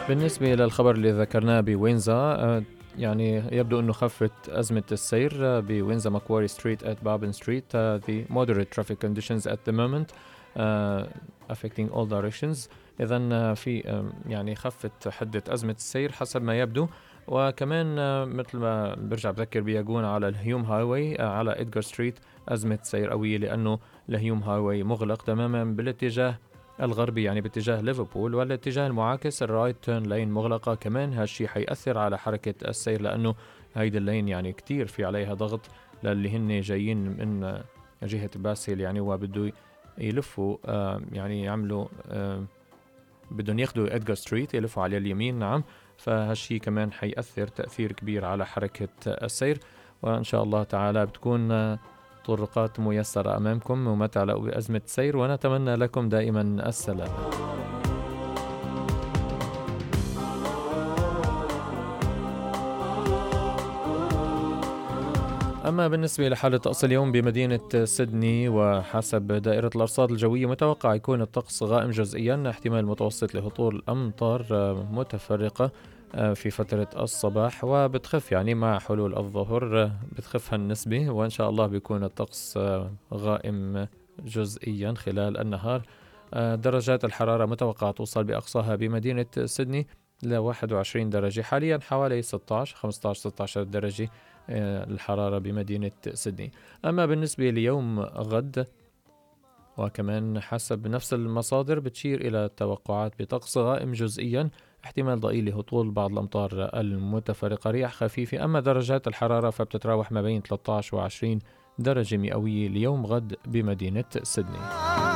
بالنسبة للخبر اللي ذكرناه بوينزا، يعني يبدو أنه خفت أزمة السير بوينزا ماكواري ستريت at Babin Street. The moderate traffic conditions at the moment affecting all directions. إذن في يعني خفت حدة أزمة السير حسب ما يبدو. وكمان مثل ما برجع بذكر بيقون على الهيوم هايوي على إدغار ستريت أزمة سير قوية، لأنه الهيوم هايوي مغلق تماما بالاتجاه الغربي، يعني باتجاه ليفربول، والاتجاه المعاكس الرايت تيرن لين مغلقة. كمان هالشي حيأثر على حركة السير، لأنه هيدا اللين يعني كتير في عليها ضغط للي هن جايين من جهة باسل، يعني وبدو يلفوا يعني يعملوا بدهم ياخدوا إدغار ستريت يلفوا على اليمين. نعم، فهالشي كمان حيأثر تأثير كبير على حركة السير. وإن شاء الله تعالى بتكون طرقات ميسرة أمامكم وما تعلقوا بأزمة سير، ونتمنى لكم دائما السلامة. أما بالنسبة لحالة طقس اليوم بمدينة سيدني، وحسب دائرة الأرصاد الجوية متوقع يكون الطقس غائم جزئيا، احتمال متوسط لهطول أمطار متفرقة في فترة الصباح، وبتخف يعني مع حلول الظهر بتخف هالنسبة، وإن شاء الله بيكون الطقس غائم جزئيا خلال النهار. درجات الحرارة متوقع توصل بأقصاها بمدينة سيدني ل 21 درجة، حاليا حوالي 15-16 درجة الحرارة بمدينة سيدني. أما بالنسبة ليوم غد، وكمان حسب نفس المصادر بتشير إلى توقعات بطقس غائم جزئيا، احتمال ضئيل لهطول بعض الأمطار المتفرقة، رياح خفيفة. أما درجات الحرارة فبتتراوح ما بين 13 و20 درجة مئوية ليوم غد بمدينة سيدني.